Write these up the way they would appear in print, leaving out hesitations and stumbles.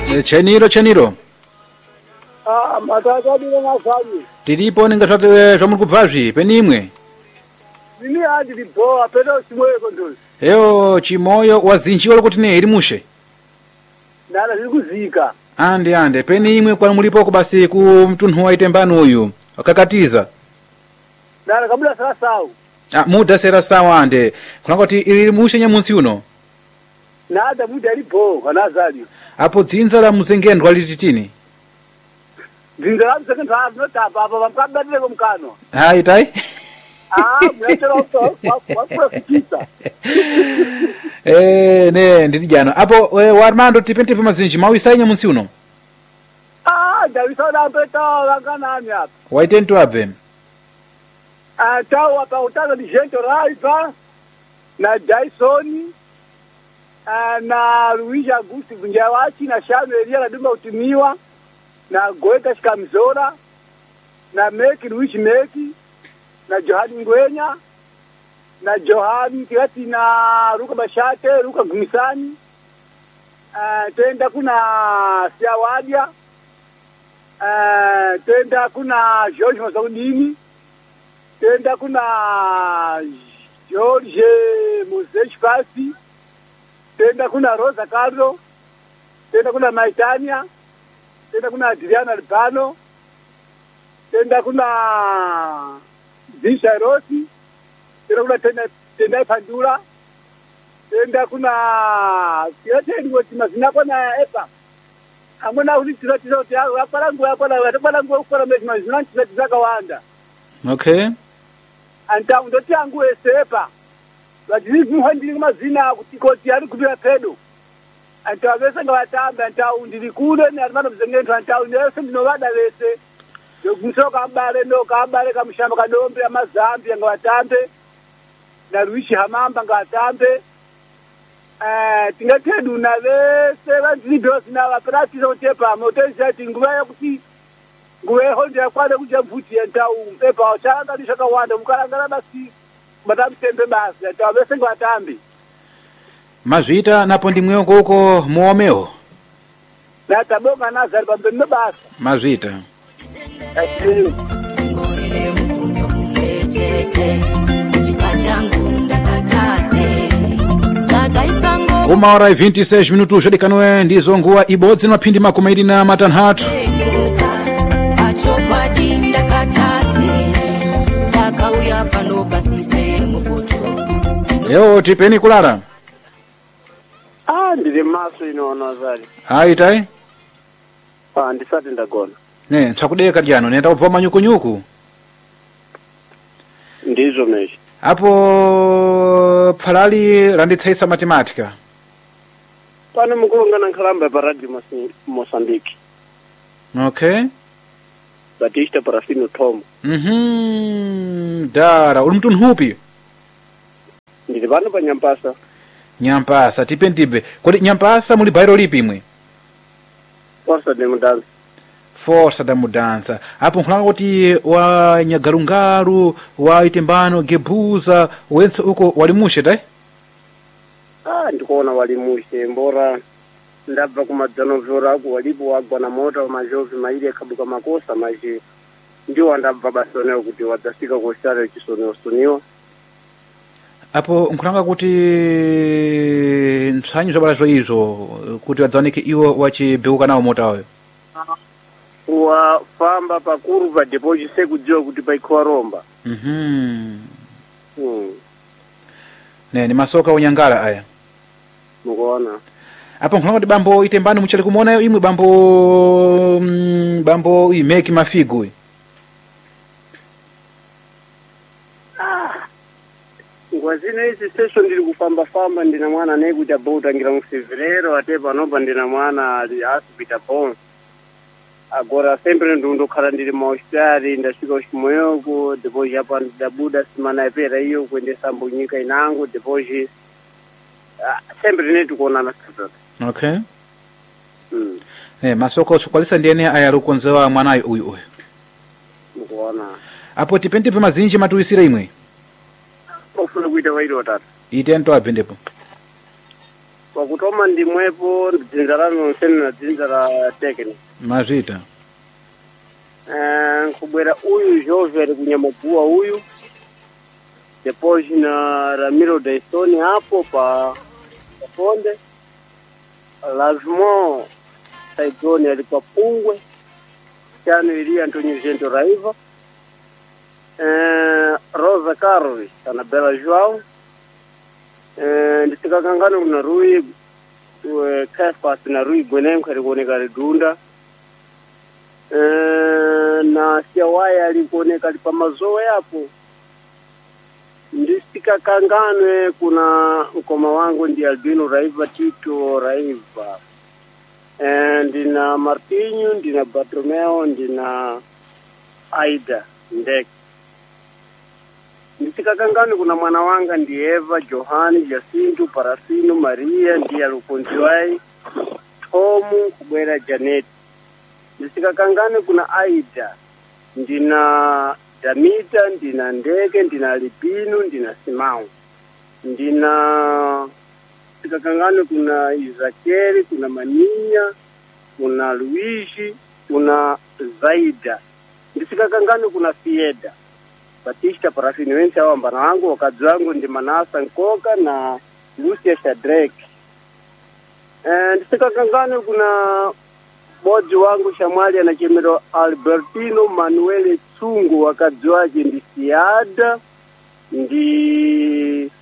Cheniro. Matata dile nasani. Tiripo ninga zvamuri kubvazvi penimwe. Ini handi liboa pedo simwe kondozi. Eyo chimoyo wazinjiwa lokuti ne iri mushe. Ndana zviri kuzika. Ande penimwe kwa mulipoko basi ku mtunhu waitembano uyu wakakatiza. Ndana kabula sala sawu. Muda sera sawa ande. Kuna kuti iri mushe nyamunsi uno. Nada muda libo kana zali. Apo dzinza la muzengendwa lititini. Dzinza la muzengendwa notapa apa vamkabadile kumkano. Hai tai. Mnachora uto wakufikisa. Ne ndiri jano. Apo Warmando tipente mazinji mawisa nyamunsi uno. Ndawisa na peta wanganani hapa. Waitentu abve. Tau apa utaza ni Jento Raiva na Dyson na Luigi Augusto Vunjawachi na Shano Elia na Dumba Utimiwa na Goeta Shikamzora na Meki Luigi Meki na Johani Ngwenya na Johani Kiati na Ruka Bashate Ruka Gumisani tenda kuna Siawadia tenda kuna George Masaudini tenda kuna George Moses Fasi tenda kuna Rosa Carlo tenda kuna Maitania tenda kuna Adriana Albano tenda kuna Disha Rossi tenda kuna tenda Pandura tenda kuna yote ndio mazina kuna epa amona ulitira tiro yao yaparangu ukora mazina tizaka wanda. Okay. Anta ndoti yangu esepa vadziri muhandiri mazina kuti koti ari kubira pedo anta vese ngavatamba anta ndiri kule ne ari vano muzengendo anta ndese ndinovada vese ndokusoka abare kamushamba kadombe amazambi ngavatambe na Luishi Hamamba ngavatambe tingatedu na vese vanzvidosi na vapractice otepa motenzati nguva yakuti nguve honje yakwana kuja mvuti entau epa changa ndishakawanda mukarangana basi matamutembe basi ata vese ngvatambi mazvita napo ndimwewo koko muomewo natabonga nazari pambeni nebasa mazvita Uma hora e 26 minutos zvodikaniwe ndizo nguva ibodzi nemaphindi makumi iri na matanhatu Yo tipeni kulala. Ndiri maso inoona zari. Hai tai? Ndisati ndagona. Ne, tsakudeka dyano nenda kubva manyukunyuku. Ndizvo meshi. Apo pfarali randitsaisa matematika. Pane mukungana nkalamba paradio Mozambique. Okay. Batista Parafino Tom. Dara, uri mtu nhupi? Ndiri pano pa Nyampasa. Nyampasa, tipe. Kodi Nyampasa muli bairo lipi imwe? Força da Mudança. Apo nkulanga kuti wa Nyagarungaru, wa Itembano, Gebuza, wense uko walimushe tai? Ndikuona walimushe, mbora ndabva kumadzanovhora ako walipo wagwa na mota majovi mairi akabuka makosa maji ndiwo ndabva basonero kuti wadzasika kushara chisonero. Apo nkulanga kuti ntsanyi zvabalazvo izvo kuti wadzaoneke iwo wachibheuka nawo mota wayo. Wafamba pakuru pa depoji sekudziwa kuti paikhowa romba. Ne ni masoka unyangala aya. Mukuona. Apo nkulanga kuti bambo Itembano muchali kumuonayo imwe bambo imeki mafigu. Ngwazino izi station ndiri kufamba ndina mwana nekuti aboutangira musevero ate panopa ndina mwana ali asipita bon. Agora sempre ndondokhala ndiri mahospitali ndasvika kuchimoyoko depois apa ndabuda simana yapera iyo kuendesa mbunyika inangu depois sempre ndineti kuonana sasa. Okay. Masoko sokwalisa ndiene aya rukonzewa mwanayo uyu. Mukuona. Apo tipente pa mazinji matuisira imwe. Ofuna kuita wairo tata. Itento abendepo. pakutoma ndimwepo dzinza lanu nsene na dzinza la tekni mazvita nkubwera uyu Jove ali kunyamaguwa uyu depois na Ramiro Daisoni hapo pa Ponde Lazmo Saidoni alikuwa Pungwe Chano ili Antonio Gento Raiva Rosa Carlos Anabela Joao ndisika kangano kuna Rui Kaspas na Rui Gwenem kalikuoneka Redunda na Siawaya alikuoneka alipa mazoe hapo. Ndisika kanganwe kuna mkoma wangu ndi Albino Raiva Tito Raiva ndina Martinho ndina Bartomeo ndina Aida Ndek. Ndisika kanganwe kuna mwana wanga ndi Eva Johani Jacinto Parasino Maria ndi Alukonziwai Tomu kubwera Janet. Ndisika kanganwe kuna Aida ndina Damita ndina Ndege ndina Lipino ndina Simao ndina sikakangano kuna Izakeri kuna Maninya kuna Luigi kuna Zaida ndisikakangano kuna Fieda Batista Parafini wensi hawa mbana wangu wakazi wangu ndi Manasa Nkoka na Lucia Shadrack ndisikakangano kuna Boji wangu Shamwali anachemero Albertino Manuele Tsungu wakazi wake ndi Siada ndi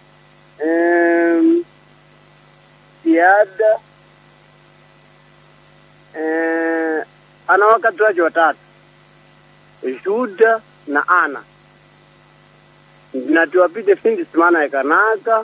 Siada ana wakazi wake watatu Juda na Ana na tuwapite findi simana ya Kanaka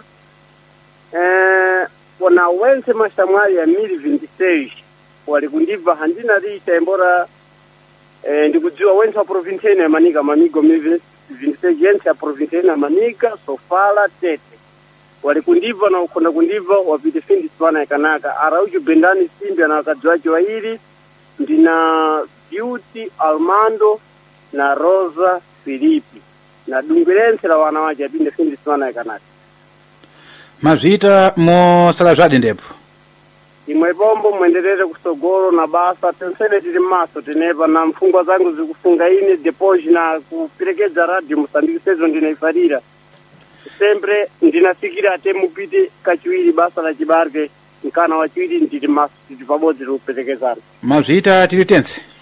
wana wense mashamwali ya 2026 walikundiva handina richa embora ndikujua wense wa provincieni ya Manika mamigo 2026 yense ya provincieni ya Manika Sofala Tete walikundiva na ukona kundiva wapite findi simana ya Kanaka Araujo Bendani Simbi na wakazi wake wa hili ndina Beauty Armando na Rosa Filipi na dungulense la wanawake yapinde findi simana ya Kanaka mazvita mo salazvadi ndepo imwe bombo mwendeleze kusogoro na basa tensele tili maso tenepa na mfungwa zangu zikufunga ine depois na kuperekeza radio Mosambiki sezo ndinaifarira sempre ndinafikira ate mupite kachiwiri basa la chibarke nkana wachiwiri ndili maso tili pabodzi kuperekezana mazvita tili tense